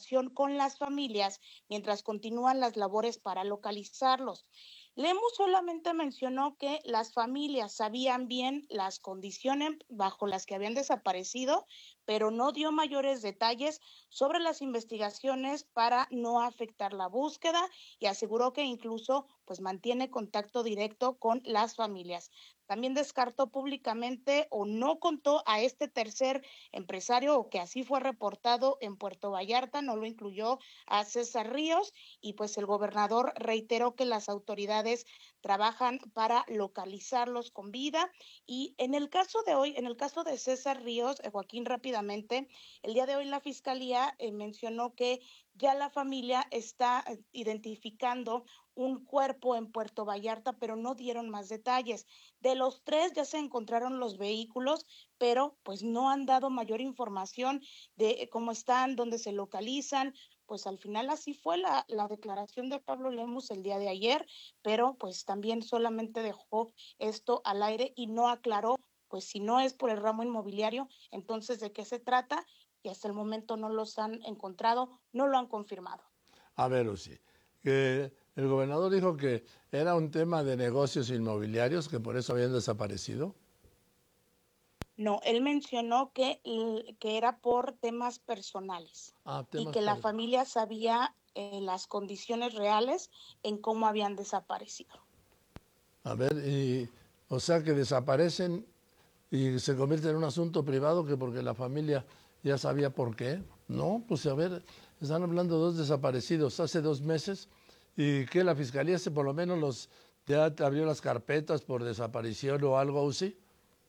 comunicación con las familias mientras continúan las labores para localizarlos. Lemus solamente mencionó que las familias sabían bien las condiciones bajo las que habían desaparecido, pero no dio mayores detalles sobre las investigaciones para no afectar la búsqueda y aseguró que incluso pues mantiene contacto directo con las familias. También descartó públicamente o no contó a este tercer empresario o que así fue reportado en Puerto Vallarta, no lo incluyó a César Ríos y pues el gobernador reiteró que las autoridades trabajan para localizarlos con vida. Y en el caso de hoy, en el caso de César Ríos, Joaquín, rápidamente, el día de hoy la fiscalía mencionó que ya la familia está identificando un cuerpo en Puerto Vallarta, pero no dieron más detalles. De los tres ya se encontraron los vehículos, pero pues no han dado mayor información de cómo están, dónde se localizan. Pues al final así fue la declaración de Pablo Lemus el día de ayer, pero pues también solamente dejó esto al aire y no aclaró, pues si no es por el ramo inmobiliario, entonces de qué se trata, y hasta el momento no los han encontrado, no lo han confirmado. A ver, Uzi, que el gobernador dijo que era un tema de negocios inmobiliarios, que por eso habían desaparecido. No, él mencionó que era por temas personales y que la familia sabía las condiciones reales en cómo habían desaparecido. A ver, o sea que desaparecen y se convierte en un asunto privado que porque la familia ya sabía por qué. No, pues a ver, están hablando de dos desaparecidos hace 2 meses y que la fiscalía por lo menos ya abrió las carpetas por desaparición o algo así.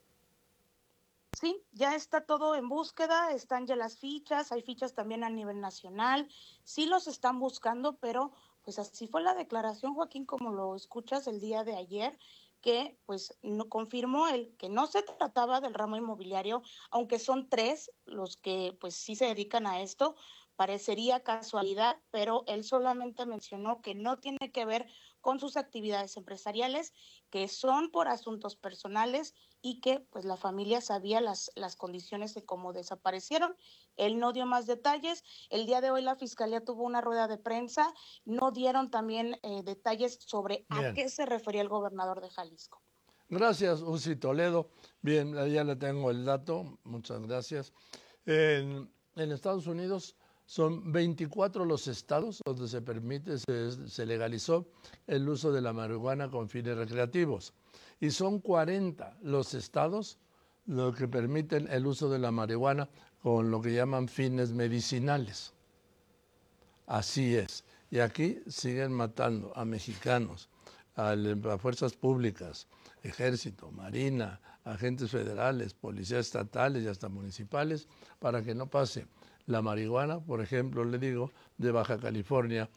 Sí, ya está todo en búsqueda, están ya las fichas, hay fichas también a nivel nacional, sí los están buscando, pero pues así fue la declaración, Joaquín, como lo escuchas el día de ayer, que pues no confirmó él que no se trataba del ramo inmobiliario, aunque son 3 los que pues sí se dedican a esto, parecería casualidad, pero él solamente mencionó que no tiene que ver con sus actividades empresariales, que son por asuntos personales y que pues la familia sabía las condiciones de cómo desaparecieron. Él no dio más detalles. El día de hoy la fiscalía tuvo una rueda de prensa, no dieron también detalles sobre a qué se refería el gobernador de Jalisco. Gracias, Uzi Toledo. Bien, ya le tengo el dato, muchas gracias. En Estados Unidos son 24 los estados donde se permite, se legalizó el uso de la marihuana con fines recreativos. Y son 40 los estados los que permiten el uso de la marihuana con lo que llaman fines medicinales. Así es. Y aquí siguen matando a mexicanos, a fuerzas públicas, ejército, marina, agentes federales, policías estatales y hasta municipales, para que no pase la marihuana, por ejemplo, le digo, de Baja California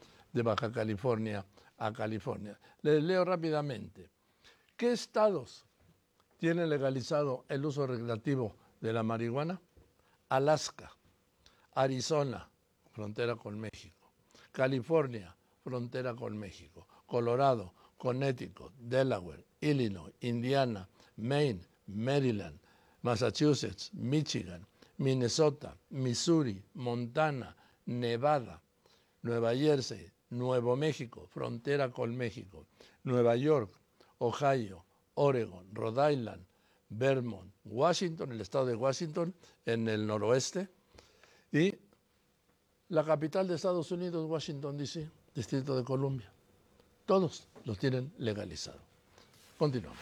a California. Les leo rápidamente. ¿Qué estados tienen legalizado el uso recreativo de la marihuana? Alaska, Arizona, frontera con México, California, frontera con México, Colorado, Connecticut, Delaware, Illinois, Indiana, Maine, Maryland, Massachusetts, Michigan, Minnesota, Missouri, Montana, Nevada, Nueva Jersey, Nuevo México, frontera con México, Nueva York, Ohio, Oregon, Rhode Island, Vermont, Washington, el estado de Washington, en el noroeste, y la capital de Estados Unidos, Washington, D.C., Distrito de Columbia. Todos los tienen legalizado. Continuamos.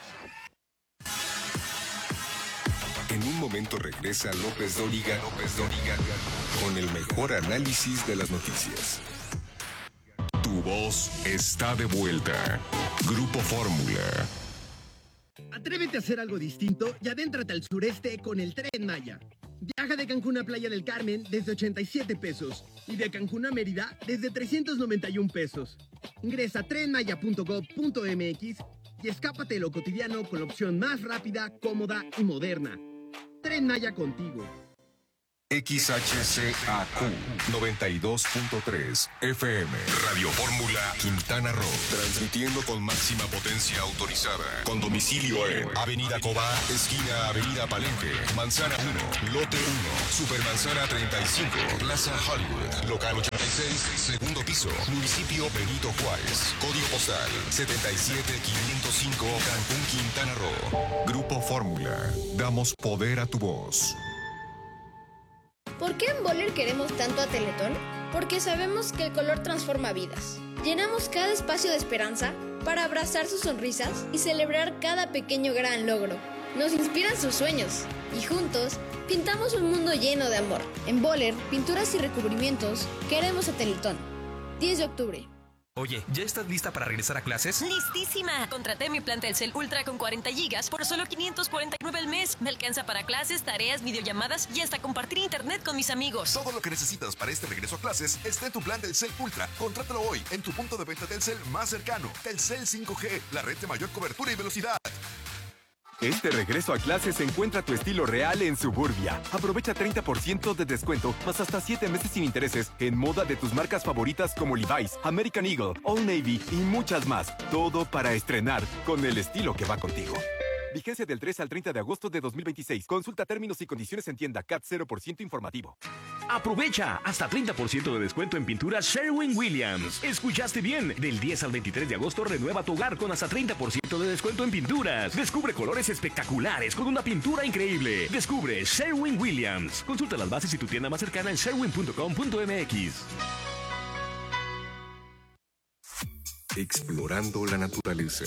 En un momento regresa López Dóriga con el mejor análisis de las noticias. Tu voz está de vuelta. Grupo Fórmula. Atrévete a hacer algo distinto y adéntrate al sureste con el Tren Maya. Viaja de Cancún a Playa del Carmen desde 87 pesos y de Cancún a Mérida desde 391 pesos. Ingresa a trenmaya.gov.mx y escápate de lo cotidiano con la opción más rápida, cómoda y moderna. Tren Maya contigo. XHCAQ 92.3 FM. Radio Fórmula Quintana Roo. Transmitiendo con máxima potencia autorizada. Con domicilio en Avenida Cobá, esquina Avenida Palenque, Manzana 1, Lote 1, Supermanzana 35, Plaza Hollywood, Local 86, segundo piso, Municipio Benito Juárez. Código postal 77505, Cancún, Quintana Roo. Grupo Fórmula. Damos poder a tu voz. ¿Por qué en Boller queremos tanto a Teletón? Porque sabemos que el color transforma vidas. Llenamos cada espacio de esperanza para abrazar sus sonrisas y celebrar cada pequeño gran logro. Nos inspiran sus sueños y juntos pintamos un mundo lleno de amor. En Boller, pinturas y recubrimientos, queremos a Teletón. 10 de octubre. Oye, ¿ya estás lista para regresar a clases? ¡Listísima! Contraté mi plan Telcel Ultra con 40 gigas por solo $549 al mes. Me alcanza para clases, tareas, videollamadas y hasta compartir internet con mis amigos. Todo lo que necesitas para este regreso a clases está en tu plan Telcel Ultra. Contrátalo hoy en tu punto de venta Telcel más cercano. Telcel 5G, la red de mayor cobertura y velocidad. Este regreso a clases encuentra tu estilo real en Suburbia. Aprovecha 30% de descuento, más hasta 7 meses sin intereses en moda de tus marcas favoritas como Levi's, American Eagle, Old Navy y muchas más. Todo para estrenar con el estilo que va contigo. Vigencia del 3 al 30 de agosto de 2026. Consulta términos y condiciones en tienda. CAT 0% informativo. Aprovecha hasta 30% de descuento en pinturas Sherwin-Williams. ¿Escuchaste bien? Del 10 al 23 de agosto renueva tu hogar con hasta 30% de descuento en pinturas. Descubre colores espectaculares con una pintura increíble. Descubre Sherwin-Williams. Consulta las bases y tu tienda más cercana en sherwin.com.mx. Explorando la naturaleza.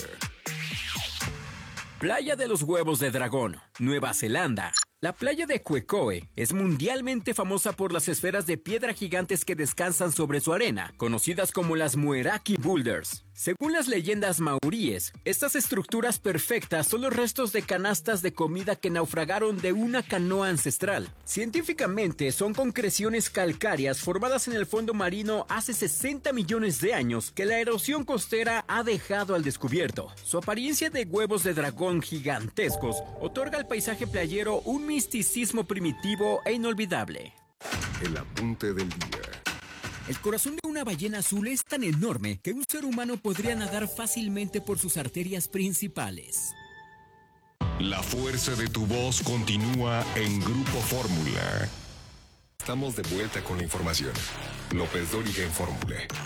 Playa de los Huevos de Dragón, Nueva Zelanda. La playa de Quecoe es mundialmente famosa por las esferas de piedra gigantes que descansan sobre su arena, conocidas como las Mueraki Boulders. Según las leyendas maoríes, estas estructuras perfectas son los restos de canastas de comida que naufragaron de una canoa ancestral. Científicamente son concreciones calcáreas formadas en el fondo marino hace 60 millones de años que la erosión costera ha dejado al descubierto. Su apariencia de huevos de dragón gigantescos otorga al paisaje playero un misticismo primitivo e inolvidable. El apunte del día. El corazón de una ballena azul es tan enorme que un ser humano podría nadar fácilmente por sus arterias principales. La fuerza de tu voz continúa en Grupo Fórmula. Estamos de vuelta con la información. López Dóriga en Fórmula.